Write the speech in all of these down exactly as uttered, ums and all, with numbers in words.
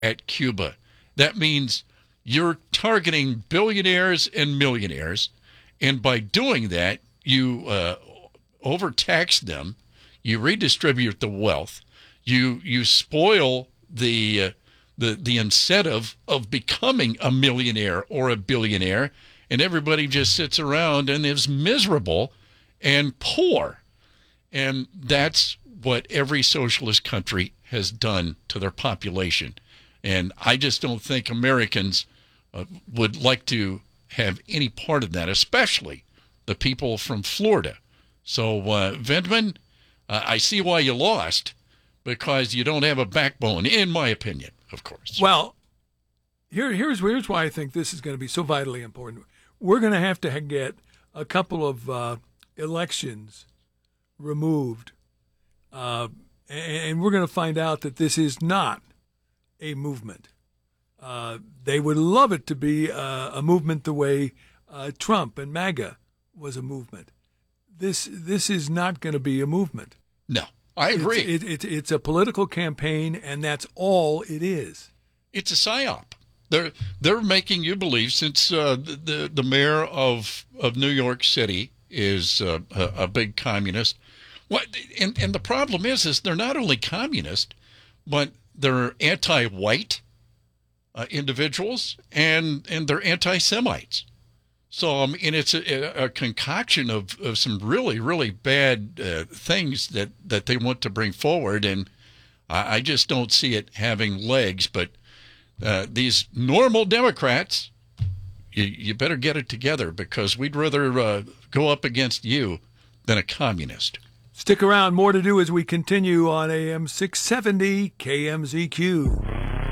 at Cuba. That means you're targeting billionaires and millionaires, and by doing that, you uh, overtax them, you redistribute the wealth, you you spoil the uh, the the incentive of becoming a millionaire or a billionaire, and everybody just sits around and is miserable and poor. And that's what every socialist country has done to their population. And I just don't think Americans uh, would like to have any part of that, especially the people from Florida. So, uh, Vindman, uh, I see why you lost, because you don't have a backbone, in my opinion, of course. Well, here, here's, here's why I think this is going to be so vitally important. We're going to have to get a couple of uh, elections removed, uh, and we're going to find out that this is not a movement. Uh, they would love it to be uh, a movement the way uh, Trump and MAGA was a movement. This this is not going to be a movement. No, I agree. It's, it, it, it's a political campaign, and that's all it is. It's a psyop. They're they're making you believe, since uh, the the mayor of of New York City is uh, a, a big communist. What and and the problem is is they're not only communist, but they're anti-white uh, individuals, and and they're anti-Semites. So um, and it's a, a concoction of, of some really really bad uh, things that, that they want to bring forward, and I, I just don't see it having legs. But uh, these normal Democrats, you, you better get it together, because we'd rather uh, go up against you than a communist. Stick around. More to do as we continue on A M six seventy K M Z Q.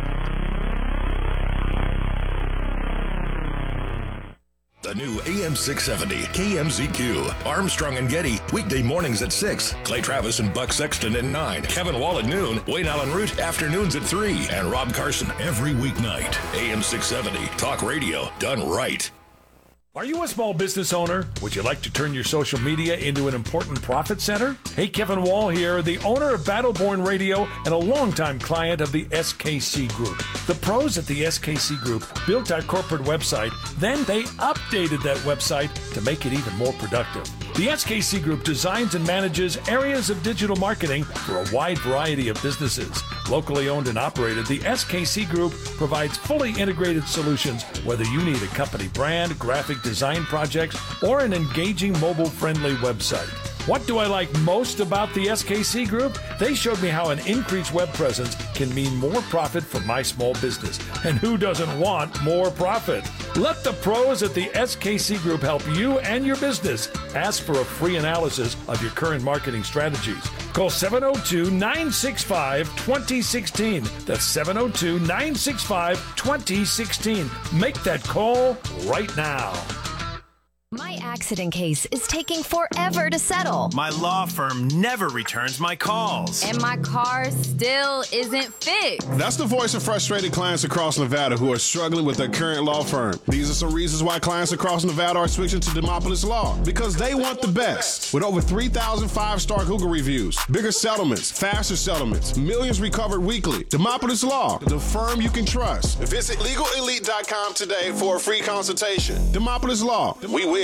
The new A M six seventy K M Z Q. Armstrong and Getty, weekday mornings at six. Clay Travis and Buck Sexton at nine. Kevin Wall at noon. Wayne Allen Root, afternoons at three. And Rob Carson every weeknight. A M six seventy, talk radio done right. Are you a small business owner? Would you like to turn your social media into an important profit center? Hey, Kevin Wall here, the owner of Battleborn Radio and a longtime client of the S K C Group. The pros at the S K C Group built our corporate website, then they updated that website to make it even more productive. The S K C Group designs and manages areas of digital marketing for a wide variety of businesses. Locally owned and operated, the S K C Group provides fully integrated solutions, whether you need a company brand, graphic design projects, or an engaging mobile-friendly website. What do I like most about the S K C Group? They showed me how an increased web presence can mean more profit for my small business. And who doesn't want more profit? Let the pros at the S K C Group help you and your business. Ask for a free analysis of your current marketing strategies. Call seven oh two, nine six five, two oh one six. That's seven oh two, nine six five, two oh one six. Make that call right now. My accident case is taking forever to settle. My law firm never returns my calls. And my car still isn't fixed. That's the voice of frustrated clients across Nevada who are struggling with their current law firm. These are some reasons why clients across Nevada are switching to Demopolis Law. Because they want the best. With over three thousand five-star Google reviews, bigger settlements, faster settlements, millions recovered weekly. Demopolis Law, the firm you can trust. Visit legal elite dot com today for a free consultation. Demopolis Law, we win.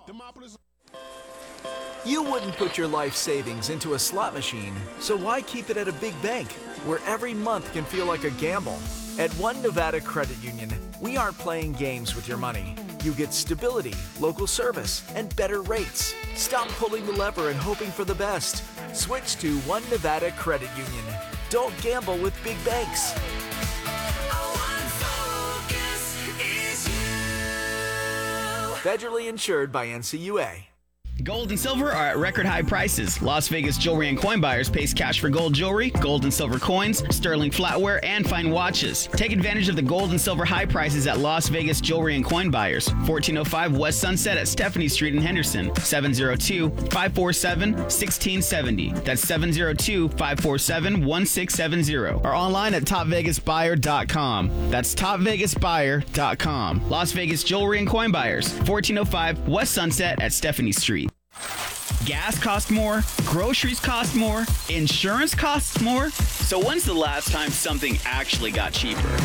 You wouldn't put your life savings into a slot machine, so why keep it at a big bank, where every month can feel like a gamble? At One Nevada Credit Union, we aren't playing games with your money. You get stability, local service, and better rates. Stop pulling the lever and hoping for the best. Switch to One Nevada Credit Union. Don't gamble with big banks. Federally insured by N C U A. Gold and silver are at record high prices. Las Vegas Jewelry and Coin Buyers pays cash for gold jewelry, gold and silver coins, sterling flatware, and fine watches. Take advantage of the gold and silver high prices at Las Vegas Jewelry and Coin Buyers. fourteen oh five West Sunset at Stephanie Street in Henderson. seven oh two, five four seven, one six seven oh. That's seven oh two, five four seven, one six seven oh. Or online at top vegas buyer dot com. That's top vegas buyer dot com. Las Vegas Jewelry and Coin Buyers. fourteen oh five West Sunset at Stephanie Street. Gas costs more, groceries cost more, insurance costs more. So when's the last time something actually got cheaper?